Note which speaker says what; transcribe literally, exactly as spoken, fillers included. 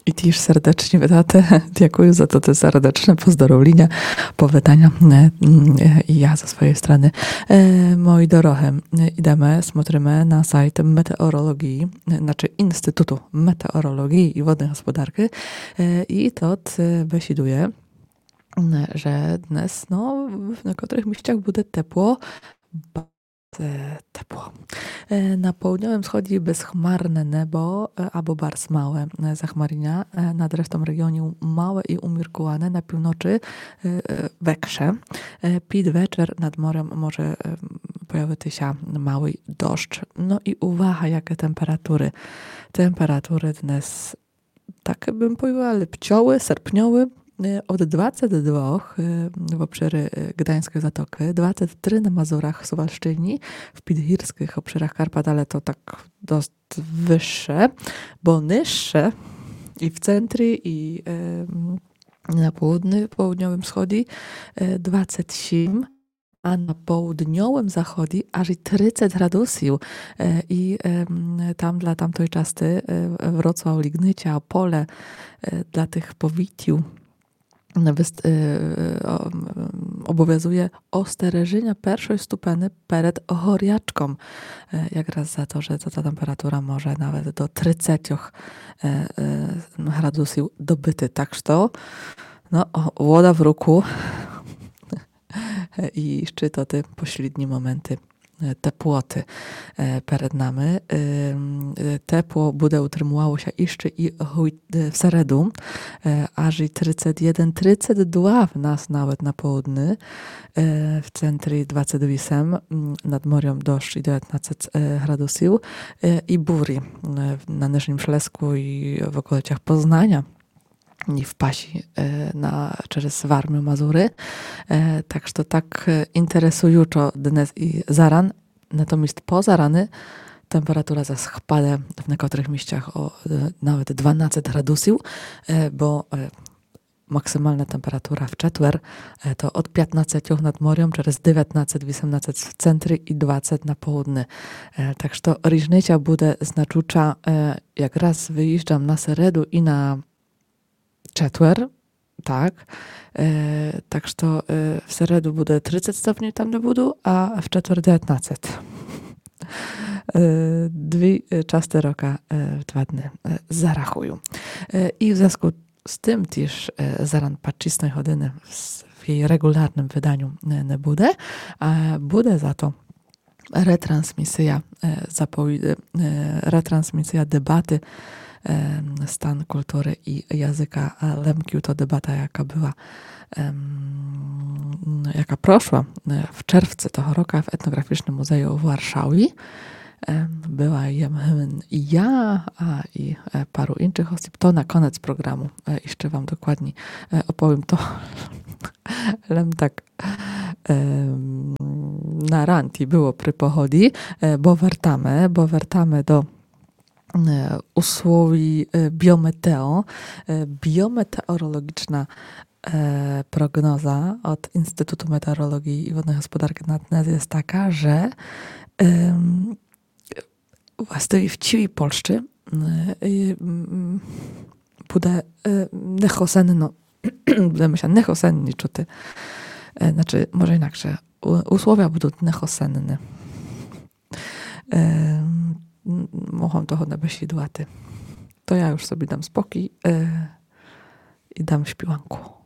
Speaker 1: I też serdecznie wydate. Dziękuję za to te serdeczne pozdrowienia, powitania. I ja ze swojej strony. Moi drodzy, idziemy, смотрimy na sajt meteorologii, znaczy Instytutu Meteorologii i Wodnej Gospodarki. I to wysiduje, że dnes, no, w niektórych miejscach będzie ciepło, Tepło. Na południowym wschodzie bezchmarne niebo albo bardzo małe zachmarienia. Nad resztą regionu małe i umiarkowane. Na północy większe. Pід вечір nad morem może pojawić się mały deszcz. No i uwaga, jakie temperatury. Temperatury dnes, tak bym powiedziała, lipcioły, serpniowy. Od dwudziestu dwóch w obszarze Gdańskiej Zatoki, dwadzieścia trzy na Mazurach, Suwalszczyźni, w podgórskich obszarach Karpat, ale to tak dość wyższe, bo niższe i w centrum, i na południu, południowym wschodzie dwadzieścia siedem, a na południowym zachodzie aż i trzydzieści gradusów. I tam dla tamtej czasy Wrocław, Lignycia, Opole, dla tych powitiu obowiązuje ostrzeżenia pierwszej stupeny przed choriaczką. Jak raz za to, że to ta temperatura może nawet do trzydziestu gradusów dobyty. Tak że to, no, woda w ruku i szczyto te pośrednie momenty tepłoty przed nami. Tepło będzie utrzymało się jeszcze i w seredu, aż i trzydzieści jeden trzydzieści dwa w nas nawet na południu, w centrum dwadzieścia osiem, nad morzem deszcz i dziewiętnaście gradusów i bury na Niżnym Śląsku i w okolicach Poznania i w Pasi na, przez Warmię, Mazury. Tak, że to tak interesująco dnes i zaran. Natomiast po zarany temperatura spada w niektórych miejscach o nawet dwanaście gradusów, bo maksymalna temperatura w czetwer to od piętnastu nad morzem, przez dziewiętnaście osiemnaście w centrum i dwadzieścia na południe. Tak, że to różnica będzie znacząca, jak raz wyjeżdżam na seredu i na czetwer, tak, e, tak że to e, w seredu będzie trzydzieści stopni tam do budu, a w czetwer dziewiętnaście. E, dwie częste roka e, w dwa dni e, zarachują. E, I w związku z tym też e, zaran paczystnej chodyny w, w jej regularnym wydaniu nie, nie bude, a bude za to retransmisja e, zapowiedzi, e, retransmisja debaty stan kultury i języka Lemkiu. To debata, jaka była, um, jaka proszła w czerwcu tego roku w Etnograficznym Muzeum w Warszawie. Była jem i ja, a i paru innych osób. To na koniec programu jeszcze wam dokładnie opowiem to. Lem tak um, na ranti było przy pochodzi, bo wartamy, bo wartamy do usłowi biometeo. Biometeorologiczna prognoza od Instytutu Meteorologii i Wodnej Gospodarki na dnes jest taka, że um, właściwie w całej Polsce um, będzie nechosenno, będę myślała, nechosenni czuty. Znaczy, może inaczej, usłowia będą nechosenne. Um, Moham toho nebesidłaty. To ja już sobie dam spokój yy, i dam śpiwanku.